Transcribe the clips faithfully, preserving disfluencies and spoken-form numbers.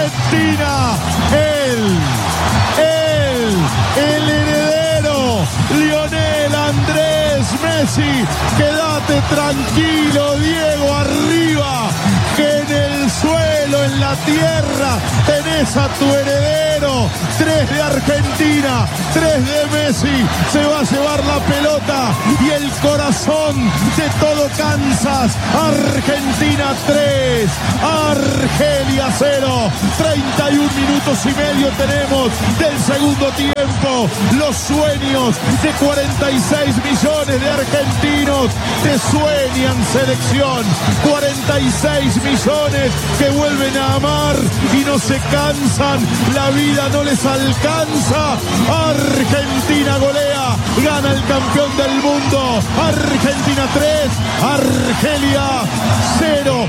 Argentina. Él, él, el heredero, Lionel Andrés Messi. Quédate tranquilo, Diego, arriba, que en el suelo, en la tierra, tenés a tu heredero. Tres de Argentina, tres de Messi. Se va a llevar la pelota y el corazón de todo Kansas. Argentina tres, Argelia cero. treinta y un minutos y medio tenemos del segundo tiempo. Los sueños de cuarenta y seis millones de argentinos te sueñan, selección. cuarenta y seis millones que vuelven a amar y no se cansan. La vida no les alcanza. Argentina golea, gana el campeón del mundo. Argentina tres, Argelia cero.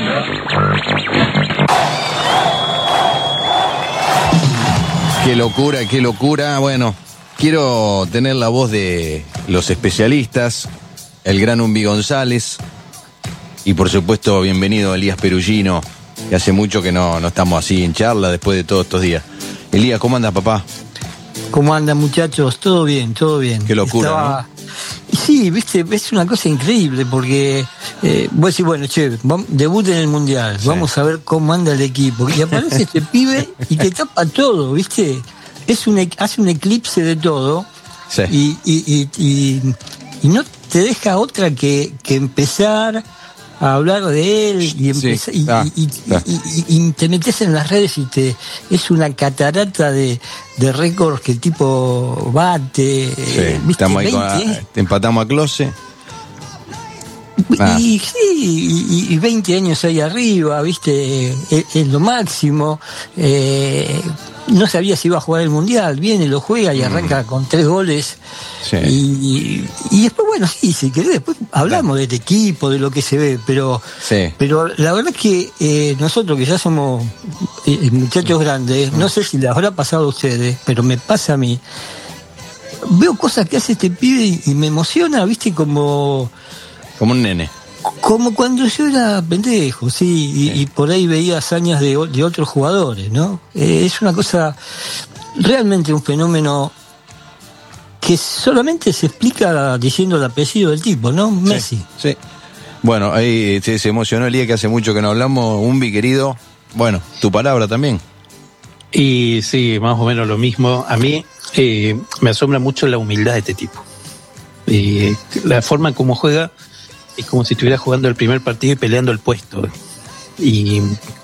Qué locura, qué locura. Bueno, quiero tener la voz de los especialistas, el gran Umbi González y por supuesto bienvenido Elías Perugino, que hace mucho que no, no estamos así en charla después de todos estos días. Elías, ¿cómo andas, papá? ¿Cómo andan, muchachos? Todo bien, todo bien. Qué locura, Estaba... ¿no? Sí, viste, es una cosa increíble porque eh, vos decís, bueno, che, vamos, debut en el Mundial, sí. Vamos a ver cómo anda el equipo. Y aparece este pibe y te tapa todo, viste. Es un, hace un eclipse de todo, sí. y, y, y, y, y no te deja otra que, que empezar a hablar de él y, empezar, sí. ah, y, y, ah. y, y, y te metes en las redes y te es una catarata de, de récords que el tipo bate. Sí, ¿viste? Estamos ahí con a, te empatamos a Klose. Ah. Y sí, y, y veinte años ahí arriba, viste, es, es lo máximo. Eh, no sabía si iba a jugar el Mundial, viene, lo juega y arranca mm. con tres goles. Sí. Y, y después, bueno, sí, si querés, después hablamos sí. de este equipo, de lo que se ve, pero sí. pero la verdad es que eh, nosotros que ya somos eh, muchachos grandes, mm. no sé si les habrá pasado a ustedes, pero me pasa a mí. Veo cosas que hace este pibe y, y me emociona, viste, como... Como un nene. Como cuando yo era pendejo, sí, y, sí. y por ahí veía hazañas de, de otros jugadores, ¿no? Eh, es una cosa, realmente un fenómeno que solamente se explica diciendo el apellido del tipo, ¿no? Messi. Sí, sí. Bueno, ahí se, se emocionó el día que hace mucho que no hablamos. Umbi, querido, bueno, tu palabra también. Y sí, más o menos lo mismo. A mí eh, me asombra mucho la humildad de este tipo. Eh, la forma en cómo juega es como si estuviera jugando el primer partido y peleando el puesto. Y,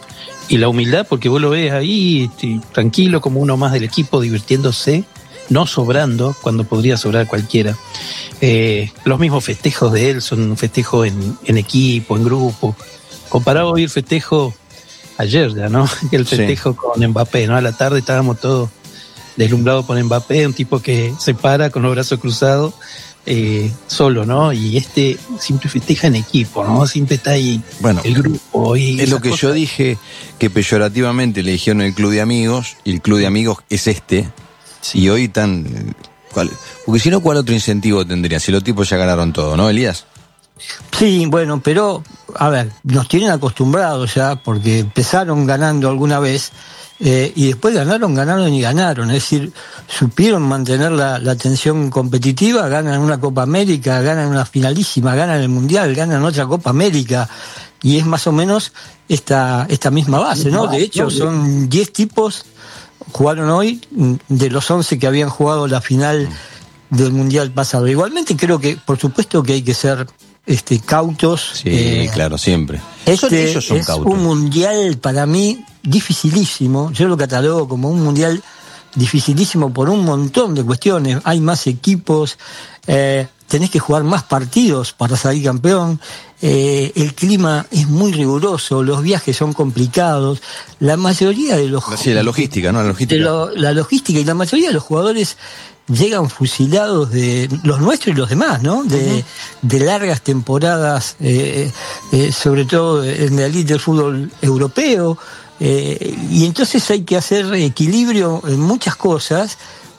y la humildad, porque vos lo ves ahí, tranquilo, como uno más del equipo, divirtiéndose, no sobrando, cuando podría sobrar cualquiera. Eh, los mismos festejos de él son festejos en, en equipo, en grupo. Comparado hoy el festejo, ayer ya, ¿no? El festejo sí. con Mbappé, ¿no? A la tarde estábamos todos deslumbrados por Mbappé, un tipo que se para con los brazos cruzados, Eh, solo, ¿no? Y este siempre festeja en equipo, ¿no? Siempre está ahí bueno, el grupo. Y es lo que cosas. Yo dije, que peyorativamente le dijeron el club de amigos, y el club de amigos es este, sí. y hoy tan... ¿cuál? Porque si no, ¿cuál otro incentivo tendría? Si los tipos ya ganaron todo, ¿no, Elías? Sí, bueno, pero, a ver, nos tienen acostumbrados ya, porque empezaron ganando alguna vez, Eh, y después ganaron, ganaron y ganaron, es decir, supieron mantener la, la tensión competitiva, ganan una Copa América, ganan una finalísima, ganan el Mundial, ganan otra Copa América, y es más o menos esta, esta misma base, ¿no? De hecho, son diez tipos, jugaron hoy, de los once que habían jugado la final del Mundial pasado. Igualmente creo que, por supuesto que hay que ser este, cautos. Sí, eh, claro, siempre. Este ellos son es cautos. Un mundial para mí dificilísimo. Yo lo catalogo como un mundial dificilísimo por un montón de cuestiones. Hay más equipos, eh, tenés que jugar más partidos para salir campeón. Eh, el clima es muy riguroso, los viajes son complicados. La mayoría de los sí, la logística, ¿no? La logística. De lo, la logística y la mayoría de los jugadores llegan fusilados de los nuestros y los demás, ¿no? De, uh-huh. de largas temporadas, eh, eh, sobre todo en la elite del fútbol europeo, eh, y entonces hay que hacer equilibrio en muchas cosas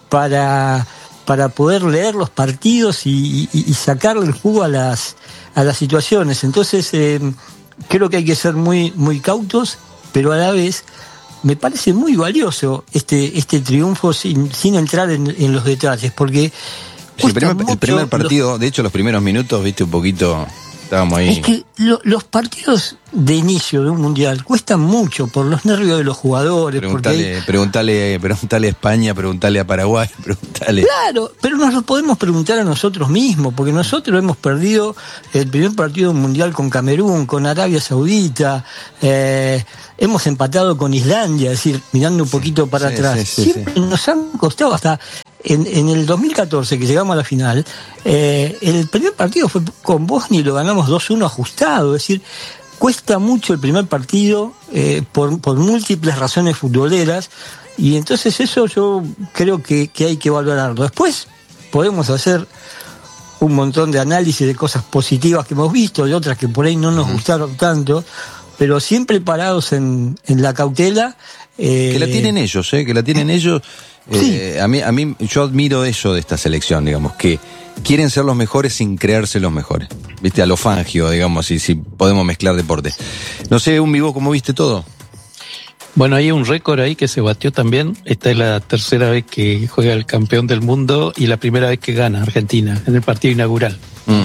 para, para poder leer los partidos y, y, y sacarle el jugo a las, a las situaciones. Entonces eh, creo que hay que ser muy, muy cautos, pero a la vez me parece muy valioso este, este triunfo sin, sin entrar en, en los detalles, porque sí, el, primer, el primer partido, los, de hecho los primeros minutos, viste, un poquito, estábamos ahí. Es que lo, los partidos de inicio de un mundial cuestan mucho por los nervios de los jugadores. Preguntale, porque... preguntale, preguntale a España, preguntale a Paraguay, preguntale. Claro, pero nos lo podemos preguntar a nosotros mismos, porque nosotros hemos perdido el primer partido mundial con Camerún, con Arabia Saudita, eh, hemos empatado con Islandia, es decir, mirando un poquito para sí, atrás. Sí, sí, Siempre sí. nos han costado hasta... En, en el dos mil catorce, que llegamos a la final, eh, el primer partido fue con Bosnia y lo ganamos dos uno ajustado. Es decir, cuesta mucho el primer partido eh, por, por múltiples razones futboleras, y entonces eso yo creo que, que hay que valorarlo. Después podemos hacer un montón de análisis de cosas positivas que hemos visto, de otras que por ahí no nos uh-huh. gustaron tanto, pero siempre parados en, en la cautela. Eh, que la tienen ellos, eh, que la tienen ellos. Eh, sí. a mí, a mí, yo admiro eso de esta selección, digamos, que quieren ser los mejores sin creerse los mejores. Viste, a lo Fangio, digamos, si, si podemos mezclar deportes. No sé, un vivo, ¿cómo viste todo? Bueno, hay un récord ahí que se batió también. Esta es la tercera vez que juega el campeón del mundo y la primera vez que gana Argentina en el partido inaugural.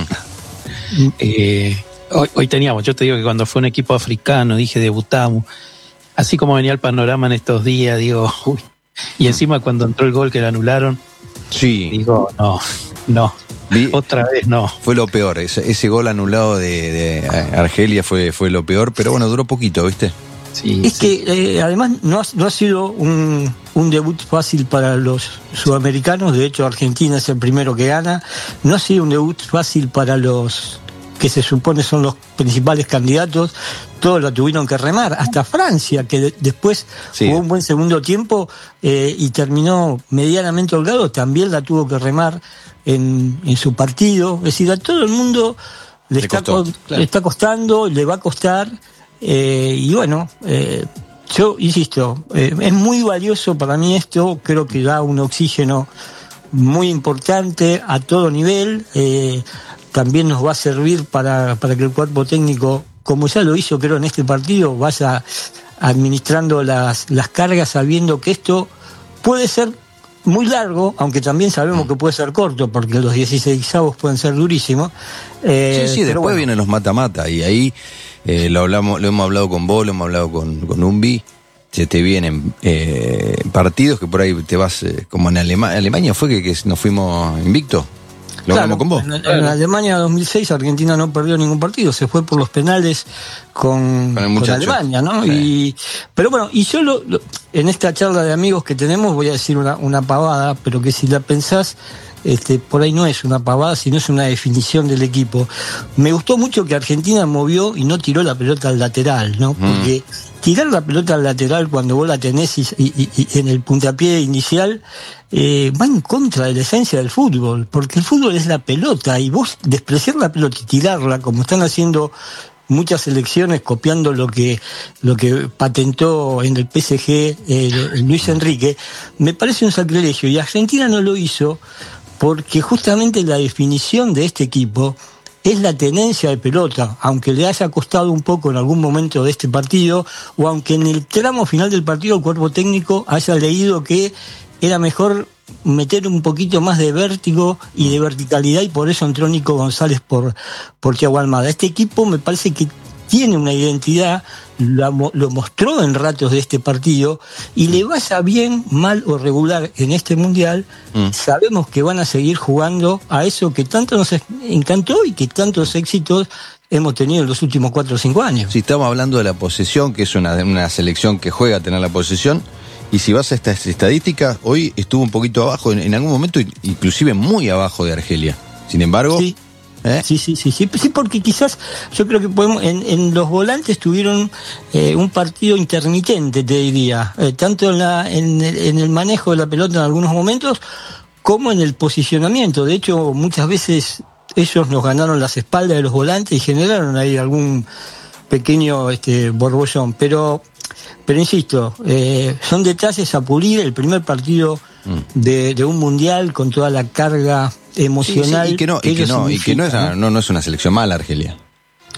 Mm. eh, hoy, hoy teníamos, yo te digo que cuando fue un equipo africano, dije, debutamos. Así como venía el panorama en estos días, digo, uy. Y encima cuando entró el gol que le anularon, sí. digo, no, no, Vi, otra vez no. Fue lo peor, ese, ese gol anulado de, de Argelia fue, fue lo peor, pero bueno, duró poquito, ¿viste? Sí, es sí. que eh, además no ha, no ha sido un, un debut fácil para los sudamericanos, de hecho Argentina es el primero que gana, no ha sido un debut fácil para los que se supone son los principales candidatos, todos la tuvieron que remar, hasta Francia, que de, después sí. jugó un buen segundo tiempo eh, y terminó medianamente holgado, también la tuvo que remar en, en su partido. Es decir, a todo el mundo le, le, está, costó, co- claro. le está costando, le va a costar, eh, y bueno, eh, yo insisto, eh, es muy valioso para mí esto, creo que da un oxígeno muy importante a todo nivel, eh, también nos va a servir para, para que el cuerpo técnico, como ya lo hizo creo en este partido, vaya administrando las, las cargas sabiendo que esto puede ser muy largo, aunque también sabemos que puede ser corto, porque los dieciseisavos pueden ser durísimos. Eh, sí, sí, después bueno. vienen los mata-mata, y ahí eh, lo hablamos, lo hemos hablado con vos, lo hemos hablado con, con Umbi, se te vienen eh, partidos que por ahí te vas, eh, como en Alema- Alemania fue que, que nos fuimos invictos. Lo claro, con vos. En, en Alemania dos mil seis Argentina no perdió ningún partido, se fue por los penales con, con, con Alemania, ¿no? Sí. Y, pero bueno, y yo lo, lo, en esta charla de amigos que tenemos voy a decir una, una pavada, pero que si la pensás, este, por ahí no es una pavada, sino es una definición del equipo. Me gustó mucho que Argentina movió y no tiró la pelota al lateral, ¿no? Porque mm. tirar la pelota al lateral cuando vos la tenés y, y, y en el puntapié inicial eh, va en contra de la esencia del fútbol, porque el fútbol es la pelota, y vos despreciar la pelota y tirarla, como están haciendo muchas selecciones copiando lo que lo que patentó en el P S G eh, Luis Enrique, me parece un sacrilegio, y Argentina no lo hizo porque justamente la definición de este equipo es la tenencia de pelota, aunque le haya costado un poco en algún momento de este partido, o aunque en el tramo final del partido el cuerpo técnico haya leído que era mejor meter un poquito más de vértigo y de verticalidad, y por eso entró Nico González por, por Thiago Almada. Este equipo me parece que tiene una identidad, lo, lo mostró en ratos de este partido, y le vaya bien, mal o regular en este mundial, mm. sabemos que van a seguir jugando a eso que tanto nos encantó y que tantos éxitos hemos tenido en los últimos cuatro o cinco años. Si estamos hablando de la posesión, que es una, una selección que juega a tener la posesión, y si vas a estas estadísticas, hoy estuvo un poquito abajo, en, en algún momento inclusive muy abajo de Argelia. Sin embargo... Sí. ¿Eh? Sí, sí, sí, sí, sí, porque quizás yo creo que podemos, en, en los volantes tuvieron eh, un partido intermitente, te diría, eh, tanto en, la, en, el, en el manejo de la pelota en algunos momentos, como en el posicionamiento. De hecho, muchas veces ellos nos ganaron las espaldas de los volantes y generaron ahí algún pequeño este, borbollón, pero, pero insisto, eh, son detalles a pulir. El primer partido de, de un mundial con toda la carga emocional. Sí, sí, y que no, que y que no, y que no, es, no, no es una selección mala Argelia.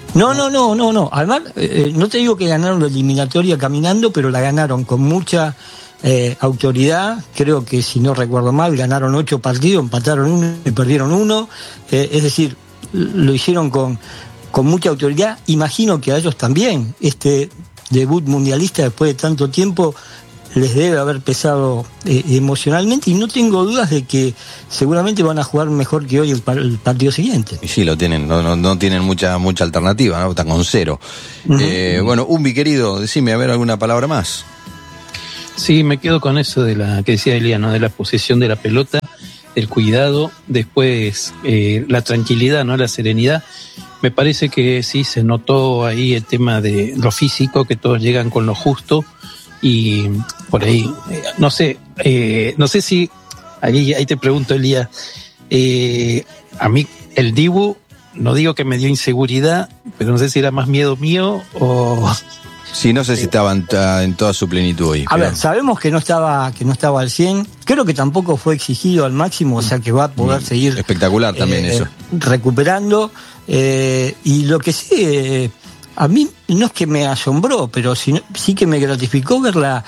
No, no, no, no, no. Además, eh, no te digo que ganaron la eliminatoria caminando, pero la ganaron con mucha eh, autoridad. Creo que, si no recuerdo mal, ganaron ocho partidos, empataron uno y perdieron uno. Eh, es decir, lo hicieron con, con mucha autoridad. Imagino que a ellos también este debut mundialista después de tanto tiempo les debe haber pesado eh, emocionalmente, y no tengo dudas de que seguramente van a jugar mejor que hoy el, par- el partido siguiente. Y sí, lo tienen, no, no, no tienen mucha mucha alternativa, ¿no? Están con cero. Uh-huh. Eh, bueno, Umbi, querido, decime, a ver, alguna palabra más. Sí, me quedo con eso de la que decía Elías, ¿no? De la posesión de la pelota, el cuidado, después eh, la tranquilidad, ¿no? La serenidad. Me parece que sí se notó ahí el tema de lo físico, que todos llegan con lo justo. Y por ahí, eh, no sé, eh, no sé si, ahí, ahí te pregunto, Elías, eh, a mí el Dibu, no digo que me dio inseguridad, pero no sé si era más miedo mío o... Sí, no sé si estaba en, en toda su plenitud hoy. A pero... ver, sabemos que no estaba que no estaba al cien, creo que tampoco fue exigido al máximo, o sea que va a poder mm, seguir... Espectacular también eh, eso. Recuperando, eh, y lo que sí... Eh, a mí no es que me asombró, pero sí, sí que me gratificó ver la,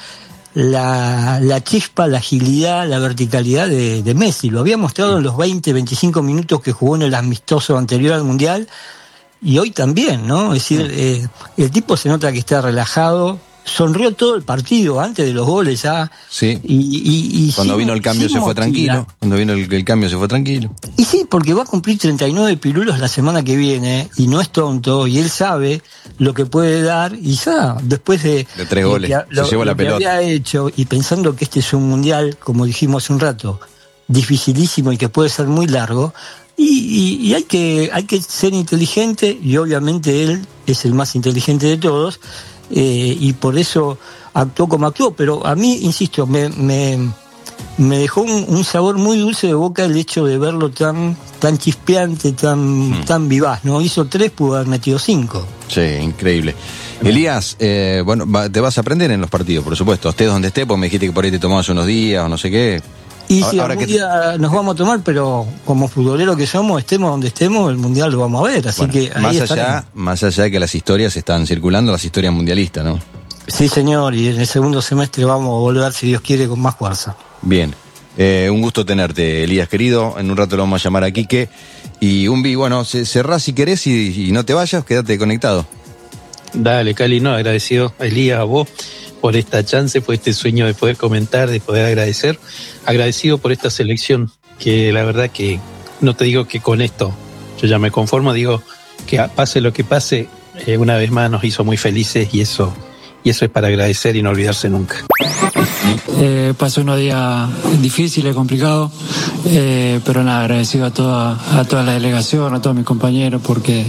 la, la chispa, la agilidad, la verticalidad de, de Messi. Lo había mostrado en los veinte, veinticinco minutos que jugó en el amistoso anterior al Mundial, y hoy también, ¿no? Es decir, eh, el tipo se nota que está relajado, sonrió todo el partido antes de los goles ya. Sí. Y, y, y cuando sin, vino el cambio se fue tranquilo. Cuando vino el, el cambio se fue tranquilo. Y sí, porque va a cumplir treinta y nueve pirulos la semana que viene, y no es tonto, y él sabe lo que puede dar, y ya, después de... De tres goles, que, se lo, llevó la lo que pelota. había hecho, y pensando que este es un mundial, como dijimos hace un rato, dificilísimo y que puede ser muy largo, y, y, y hay que hay que ser inteligente, y obviamente él es el más inteligente de todos, eh, y por eso actuó como actuó. Pero a mí, insisto, me, me, me dejó un, un sabor muy dulce de boca el hecho de verlo tan tan chispeante, tan mm. tan vivaz, ¿no? Hizo tres, pudo haber metido cinco. Sí, increíble. Elías, eh, bueno, te vas a aprender en los partidos, por supuesto, estés donde estés, porque me dijiste que por ahí te tomabas unos días o no sé qué. Y si algún día nos vamos a tomar, pero como futboleros que somos, estemos donde estemos, el Mundial lo vamos a ver, así bueno, que ahí más estaremos. allá, más allá de que las historias están circulando, las historias mundialistas, ¿no? Sí, señor, y en el segundo semestre vamos a volver, si Dios quiere, con más fuerza. Bien, eh, un gusto tenerte, Elías, querido. En un rato lo vamos a llamar a Quique. Y Umbi, bueno, cerrá si querés y, y no te vayas, quédate conectado. Dale, Cali, no, agradecido a Elías, a vos, por esta chance, por este sueño de poder comentar, de poder agradecer. Agradecido por esta selección, que la verdad que no te digo que con esto yo ya me conformo, digo que pase lo que pase, eh, una vez más nos hizo muy felices, y eso, y eso es para agradecer y no olvidarse nunca. Eh, pasó unos días difíciles, complicados, eh, pero nada, agradecido a toda, a toda la delegación, a todos mis compañeros, porque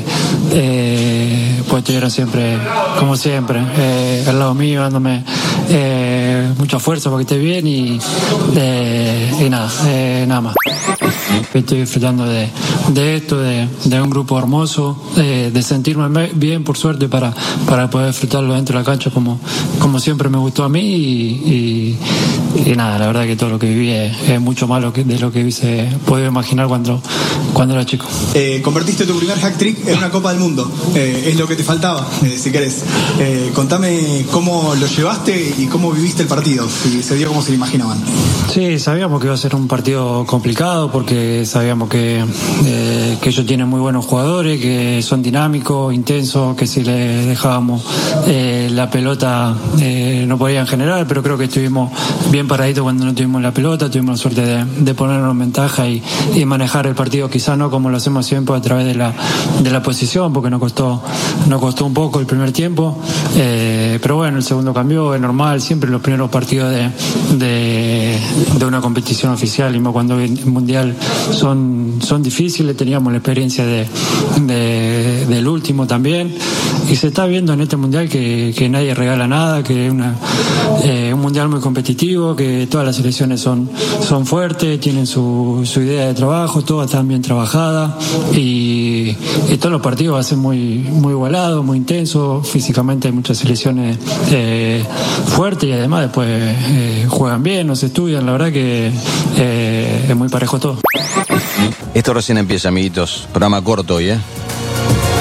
eh, pues estuvieron siempre, como siempre, eh, al lado mío, dándome eh, mucha fuerza para que esté bien, y, eh, y nada, eh, nada más. Estoy disfrutando de, de esto, de, de un grupo hermoso, de, de sentirme bien, por suerte, para, para poder disfrutarlo dentro de la cancha como, como siempre me gustó a mí, y, y, y nada, la verdad que todo lo que viví es, es mucho más lo que, de lo que hubiese podido imaginar cuando, cuando era chico. Eh, convertiste tu primer hat-trick en una Copa del Mundo, eh, es lo que te faltaba, eh, si querés. Eh, contame cómo lo llevaste y cómo viviste el partido, si se dio como se lo imaginaban. Sí, sabíamos que iba a ser un partido complicado, porque sabíamos que, eh, que ellos tienen muy buenos jugadores, que son dinámicos, intensos, que si les dejábamos eh, la pelota eh, no podían generar, pero creo que estuvimos bien paraditos cuando no tuvimos la pelota, tuvimos la suerte de, de ponernos en ventaja y, y manejar el partido, quizá no como lo hacemos siempre a través de la, de la posición, porque nos costó, nos costó un poco el primer tiempo, eh, pero bueno, el segundo cambió, es normal, siempre los primeros partidos de, de, de una competición oficial, y más cuando el Mundial son, son difíciles. Teníamos la experiencia de, de, del último también, y se está viendo en este Mundial que, que nadie regala nada, que es una, eh, un Mundial muy competitivo, que todas las selecciones son, son fuertes, tienen su, su idea de trabajo, todas están bien trabajadas, y, y todos los partidos van a ser muy, muy igualados, muy intensos. Físicamente hay muchas selecciones eh, fuertes, y además después eh, juegan bien, nos estudian. La verdad que eh, es muy parejo todo. Esto recién empieza, amiguitos. Programa corto hoy, ¿eh?